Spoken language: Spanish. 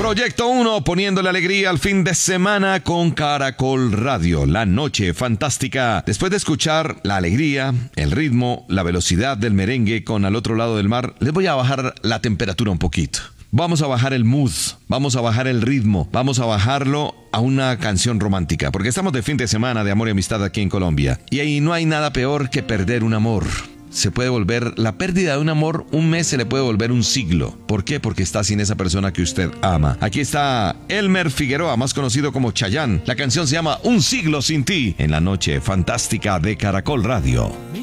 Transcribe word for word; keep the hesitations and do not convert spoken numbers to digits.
Proyecto uno, poniéndole alegría al fin de semana con Caracol Radio. La noche fantástica. Después de escuchar la alegría, el ritmo, la velocidad del merengue con Al Otro Lado del Mar, les voy a bajar la temperatura un poquito. Vamos a bajar el mood, vamos a bajar el ritmo, vamos a bajarlo a una canción romántica, porque estamos de fin de semana de amor y amistad aquí en Colombia. Y ahí no hay nada peor que perder un amor. Se puede volver, la pérdida de un amor, un mes se le puede volver un siglo. ¿Por qué? Porque está sin esa persona que usted ama. Aquí está Elmer Figueroa, más conocido como Chayanne. La canción se llama Un siglo sin ti, en la noche fantástica de Caracol Radio.